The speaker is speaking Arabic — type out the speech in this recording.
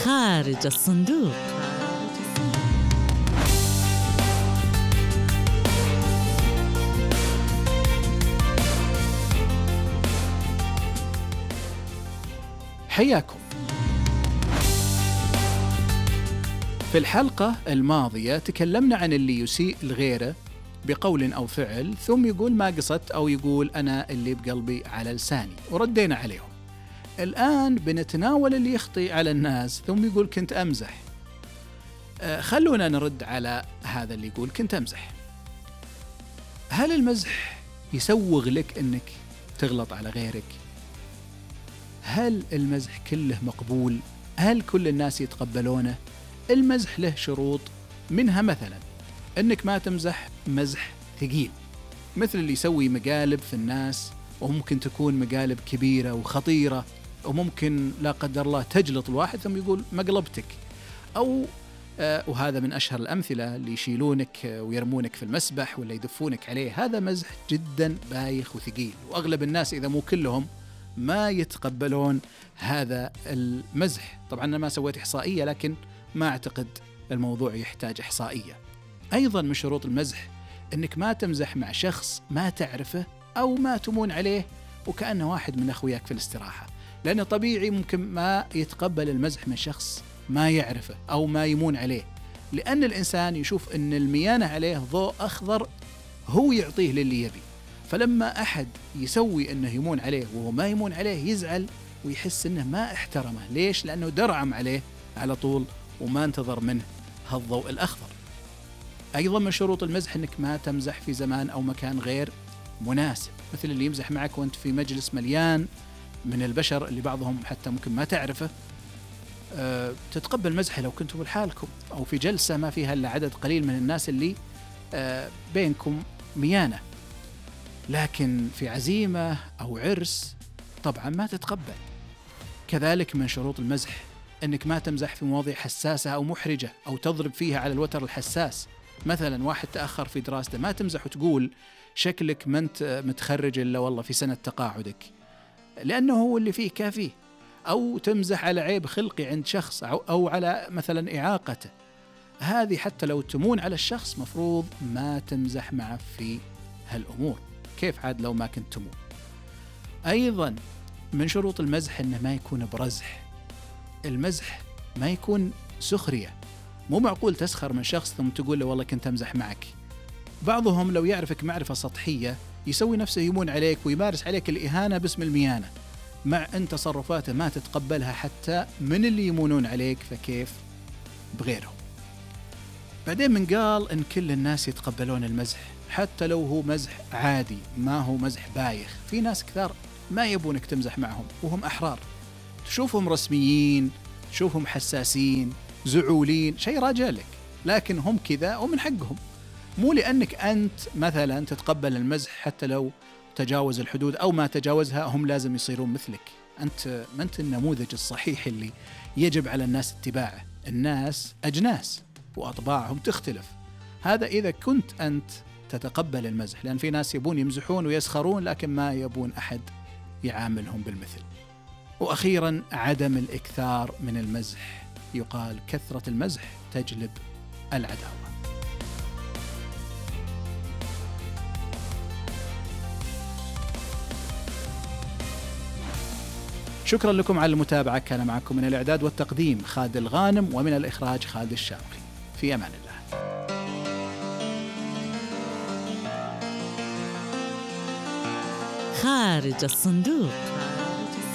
خارج الصندوق. حياكم. في الحلقة الماضية تكلمنا عن اللي يسيء لغيره بقول أو فعل ثم يقول ما قصدت، أو يقول أنا اللي بقلبي على لساني، وردينا عليهم. الآن بنتناول اللي يخطئ على الناس ثم يقول كنت أمزح. خلونا نرد على هذا اللي يقول كنت أمزح. هل المزح يسوغ لك أنك تغلط على غيرك؟ هل المزح كله مقبول؟ هل كل الناس يتقبلونه؟ المزح له شروط، منها مثلا أنك ما تمزح مزح ثقيل، مثل اللي يسوي مقالب في الناس، وممكن تكون مقالب كبيرة وخطيرة، وممكن لا قدر الله تجلط الواحد ثم يقول مقلبتك، أو وهذا من أشهر الأمثلة اللي يشيلونك ويرمونك في المسبح ولا يدفونك عليه. هذا مزح جدا بايخ وثقيل، وأغلب الناس إذا مو كلهم ما يتقبلون هذا المزح. طبعا أنا ما سويت إحصائية، لكن ما أعتقد الموضوع يحتاج إحصائية. أيضا من شروط المزح أنك ما تمزح مع شخص ما تعرفه أو ما تمون عليه وكأنه واحد من أخوياك في الاستراحة، لأنه طبيعي ممكن ما يتقبل المزح من شخص ما يعرفه أو ما يمون عليه، لأن الإنسان يشوف أن الميانة عليه ضوء أخضر هو يعطيه للي يبي. فلما أحد يسوي أنه يمون عليه وهو ما يمون عليه يزعل ويحس أنه ما احترمه. ليش؟ لأنه درعم عليه على طول وما انتظر منه هالضوء الأخضر. أيضا من شروط المزح أنك ما تمزح في زمان أو مكان غير مناسب، مثل اللي يمزح معك وأنت في مجلس مليان من البشر اللي بعضهم حتى ممكن ما تعرفه. تتقبل مزحه لو كنتم لحالكم أو في جلسة ما فيها إلا عدد قليل من الناس اللي بينكم ميانة، لكن في عزيمة أو عرس طبعا ما تتقبل. كذلك من شروط المزح أنك ما تمزح في مواضيع حساسة أو محرجة أو تضرب فيها على الوتر الحساس. مثلا واحد تأخر في دراسته، ما تمزح وتقول شكلك ما انت متخرج إلا والله في سنة تقاعدك، لأنه هو اللي فيه كافيه. أو تمزح على عيب خلقي عند شخص أو على مثلا إعاقته. هذه حتى لو تمون على الشخص مفروض ما تمزح معه في هالأمور، كيف عاد لو ما كنت تمون. أيضا من شروط المزح أنه ما يكون برزح. المزح ما يكون سخرية. مو معقول تسخر من شخص ثم تقول له والله كنت أمزح معك. بعضهم لو يعرفك معرفة سطحية يسوي نفسه يمون عليك ويمارس عليك الإهانة باسم الميانة، مع أن تصرفاته ما تتقبلها حتى من اللي يمونون عليك، فكيف بغيرهم. بعدين من قال أن كل الناس يتقبلون المزح حتى لو هو مزح عادي، ما هو مزح بايخ. في ناس كثار ما يبونك تمزح معهم وهم أحرار، تشوفهم رسميين، تشوفهم حساسين، زعولين، شيء راجع لك، لكن هم كذا ومن حقهم. مو لأنك أنت مثلا تتقبل المزح حتى لو تجاوز الحدود أو ما تجاوزها هم لازم يصيرون مثلك. أنت ما أنت النموذج الصحيح اللي يجب على الناس اتباعه. الناس أجناس وأطباعهم تختلف. هذا إذا كنت أنت تتقبل المزح، لأن في ناس يبون يمزحون ويسخرون لكن ما يبون أحد يعاملهم بالمثل. وأخيرا عدم الإكثار من المزح. يقال كثرة المزح تجلب العداوة. شكرا لكم على المتابعة. كان معكم من الإعداد والتقديم خالد الغانم، ومن الإخراج خالد الشامخي. في أمان الله. خارج الصندوق.